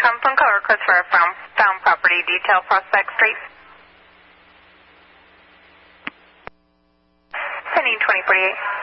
Phone call request for a found property detail, Prospect Street. Sending 2048.